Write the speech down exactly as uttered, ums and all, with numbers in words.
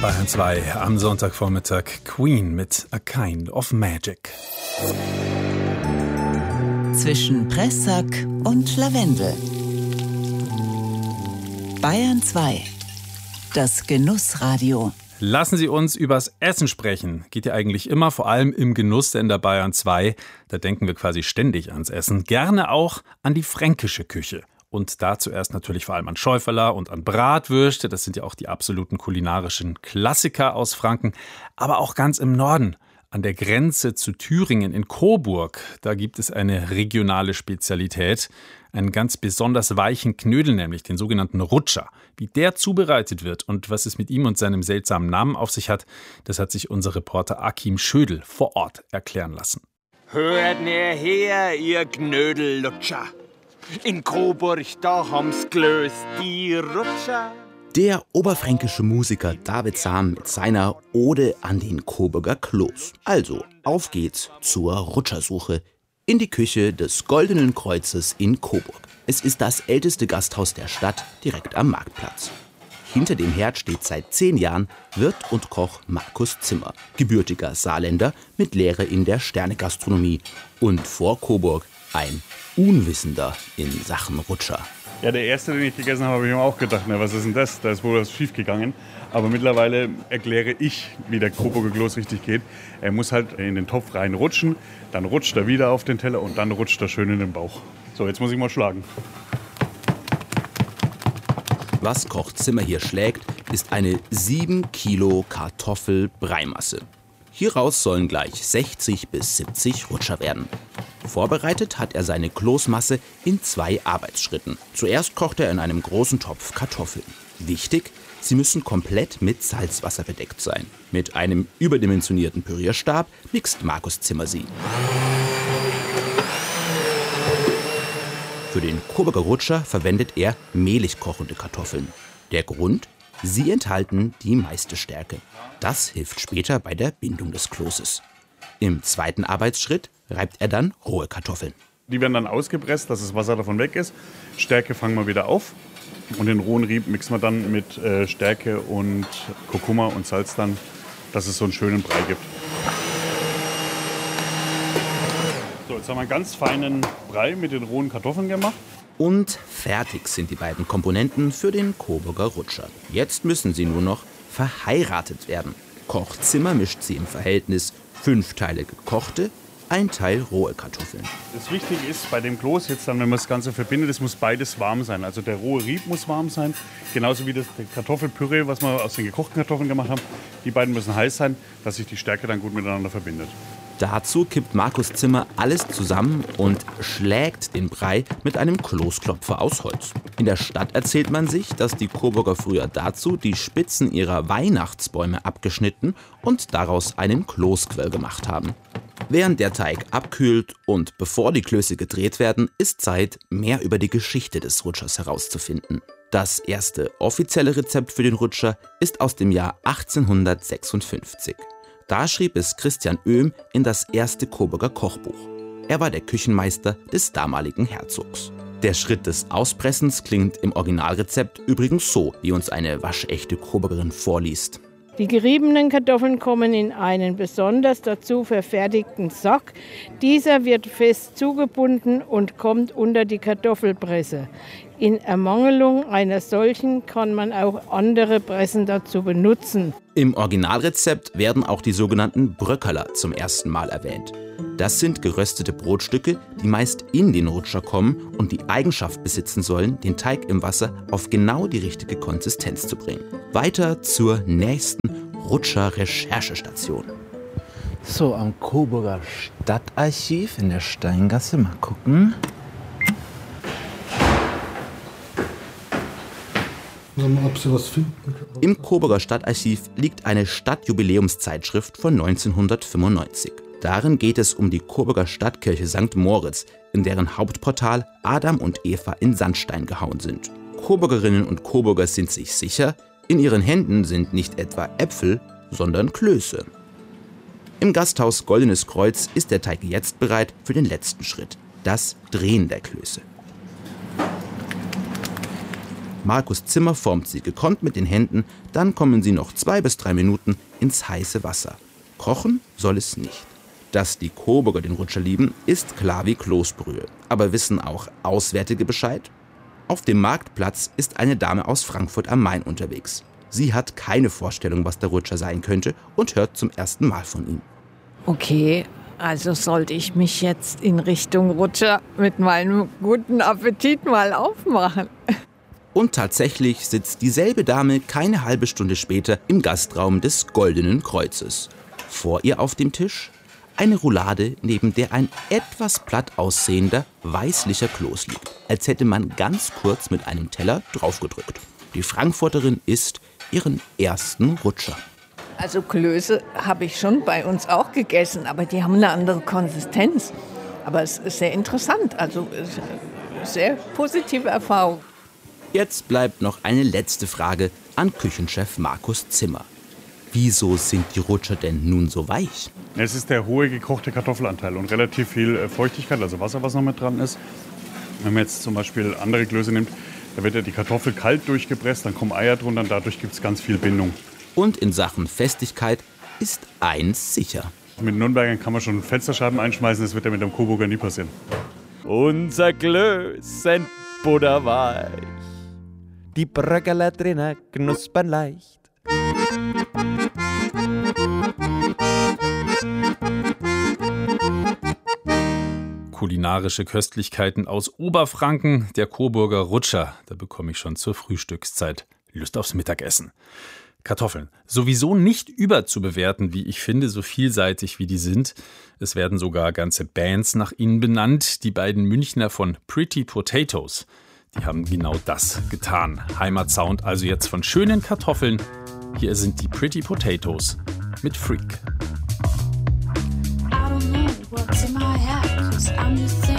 Bayern zwei am Sonntagvormittag. Queen mit A Kind of Magic. Zwischen Pressack und Lavendel. Bayern zwei. Das Genussradio. Lassen Sie uns übers Essen sprechen. Geht ja eigentlich immer, vor allem im Genusssender Bayern zwei. Da denken wir quasi ständig ans Essen. Gerne auch an die fränkische Küche. Und da zuerst natürlich vor allem an Schäuferler und an Bratwürste. Das sind ja auch die absoluten kulinarischen Klassiker aus Franken. Aber auch ganz im Norden, an der Grenze zu Thüringen in Coburg. Da gibt es eine regionale Spezialität. Einen ganz besonders weichen Knödel, nämlich den sogenannten Rutscher. Wie der zubereitet wird und was es mit ihm und seinem seltsamen Namen auf sich hat, das hat sich unser Reporter Akim Schödel vor Ort erklären lassen. Hört mir her, ihr Knödellutscher. In Coburg, da haben's gelöst, die Rutscher. Der oberfränkische Musiker David Sam mit seiner Ode an den Coburger Kloß. Also, auf geht's zur Rutschersuche in die Küche des Goldenen Kreuzes in Coburg. Es ist das älteste Gasthaus der Stadt, direkt am Marktplatz. Hinter dem Herd steht seit zehn Jahren Wirt und Koch Markus Zimmer, gebürtiger Saarländer mit Lehre in der Sternegastronomie und vor Coburg ein Unwissender in Sachen Rutscher. Ja, der erste, den ich gegessen habe, habe ich mir auch gedacht, na, was ist denn das? Da ist wohl was schief gegangen. Aber mittlerweile erkläre ich, wie der Coburger Kloß richtig geht. Er muss halt in den Topf reinrutschen, dann rutscht er wieder auf den Teller und dann rutscht er schön in den Bauch. So, jetzt muss ich mal schlagen. Was Koch Zimmer hier schlägt, ist eine sieben Kilo Kartoffel-Breimasse. Hieraus sollen gleich sechzig bis siebzig Rutscher werden. Vorbereitet hat er seine Kloßmasse in zwei Arbeitsschritten. Zuerst kocht er in einem großen Topf Kartoffeln. Wichtig, sie müssen komplett mit Salzwasser bedeckt sein. Mit einem überdimensionierten Pürierstab mixt Markus Zimmer sie. Für den Coburger Rutscher verwendet er mehlig kochende Kartoffeln. Der Grund? Sie enthalten die meiste Stärke. Das hilft später bei der Bindung des Kloßes. Im zweiten Arbeitsschritt reibt er dann rohe Kartoffeln. Die werden dann ausgepresst, dass das Wasser davon weg ist. Stärke fangen wir wieder auf. Und den rohen Rieb mixen wir dann mit äh, Stärke und Kurkuma und Salz dann, dass es so einen schönen Brei gibt. So, jetzt haben wir einen ganz feinen Brei mit den rohen Kartoffeln gemacht. Und fertig sind die beiden Komponenten für den Coburger Rutscher. Jetzt müssen sie nur noch verheiratet werden. Koch Zimmer mischt sie im Verhältnis fünf Teile gekochte, ein Teil rohe Kartoffeln. Das Wichtige ist bei dem Kloß jetzt dann, wenn man das Ganze verbindet, es muss beides warm sein. Also der rohe Rieb muss warm sein, genauso wie das Kartoffelpüree, was wir aus den gekochten Kartoffeln gemacht haben. Die beiden müssen heiß sein, dass sich die Stärke dann gut miteinander verbindet. Dazu kippt Markus Zimmer alles zusammen und schlägt den Brei mit einem Kloßklopfer aus Holz. In der Stadt erzählt man sich, dass die Coburger früher dazu die Spitzen ihrer Weihnachtsbäume abgeschnitten und daraus einen Kloßquirl gemacht haben. Während der Teig abkühlt und bevor die Klöße gedreht werden, ist Zeit, mehr über die Geschichte des Rutschers herauszufinden. Das erste offizielle Rezept für den Rutscher ist aus dem Jahr achtzehnhundertsechsundfünfzig. Da schrieb es Christian Oehm in das erste Coburger Kochbuch. Er war der Küchenmeister des damaligen Herzogs. Der Schritt des Auspressens klingt im Originalrezept übrigens so, wie uns eine waschechte Coburgerin vorliest. Die geriebenen Kartoffeln kommen in einen besonders dazu verfertigten Sack. Dieser wird fest zugebunden und kommt unter die Kartoffelpresse. In Ermangelung einer solchen kann man auch andere Pressen dazu benutzen. Im Originalrezept werden auch die sogenannten Bröckerler zum ersten Mal erwähnt. Das sind geröstete Brotstücke, die meist in den Rutscher kommen und die Eigenschaft besitzen sollen, den Teig im Wasser auf genau die richtige Konsistenz zu bringen. Weiter zur nächsten Rutscher-Recherchestation. So, am Coburger Stadtarchiv in der Steingasse. Mal gucken. Ob Sie was finden. Im Coburger Stadtarchiv liegt eine Stadtjubiläumszeitschrift von neunzehnhundertfünfundneunzig. Darin geht es um die Coburger Stadtkirche Sankt Moritz, in deren Hauptportal Adam und Eva in Sandstein gehauen sind. Coburgerinnen und Coburger sind sich sicher, in ihren Händen sind nicht etwa Äpfel, sondern Klöße. Im Gasthaus Goldenes Kreuz ist der Teig jetzt bereit für den letzten Schritt, das Drehen der Klöße. Markus Zimmer formt sie gekonnt mit den Händen, dann kommen sie noch zwei bis drei Minuten ins heiße Wasser. Kochen soll es nicht. Dass die Coburger den Rutscher lieben, ist klar wie Kloßbrühe. Aber wissen auch Auswärtige Bescheid? Auf dem Marktplatz ist eine Dame aus Frankfurt am Main unterwegs. Sie hat keine Vorstellung, was der Rutscher sein könnte und hört zum ersten Mal von ihm. Okay, also sollte ich mich jetzt in Richtung Rutscher mit meinem guten Appetit mal aufmachen. Und tatsächlich sitzt dieselbe Dame keine halbe Stunde später im Gastraum des Goldenen Kreuzes. Vor ihr auf dem Tisch eine Roulade, neben der ein etwas platt aussehender, weißlicher Kloß liegt, als hätte man ganz kurz mit einem Teller draufgedrückt. Die Frankfurterin isst ihren ersten Rutscher. Also Klöße habe ich schon bei uns auch gegessen, aber die haben eine andere Konsistenz. Aber es ist sehr interessant, also sehr positive Erfahrung. Jetzt bleibt noch eine letzte Frage an Küchenchef Markus Zimmer. Wieso sind die Rutscher denn nun so weich? Es ist der hohe gekochte Kartoffelanteil und relativ viel Feuchtigkeit, also Wasser, was noch mit dran ist. Wenn man jetzt zum Beispiel andere Klöße nimmt, da wird ja die Kartoffel kalt durchgepresst, dann kommen Eier drunter und dadurch gibt es ganz viel Bindung. Und in Sachen Festigkeit ist eins sicher. Mit Nürnbergern kann man schon Fensterscheiben einschmeißen, das wird ja mit dem Coburger nie passieren. Unser Klößen butterweich, die Bröckerler drinnen knuspern leicht. Kulinarische Köstlichkeiten aus Oberfranken, der Coburger Rutscher. Da bekomme ich schon zur Frühstückszeit Lust aufs Mittagessen. Kartoffeln. Sowieso nicht überzubewerten, wie ich finde, so vielseitig wie die sind. Es werden sogar ganze Bands nach ihnen benannt. Die beiden Münchner von Pretty Potatoes. Die haben genau das getan. Heimatsound also jetzt von schönen Kartoffeln. Hier sind die Pretty Potatoes mit Freak. I don't know what's in my head, 'cause I'm just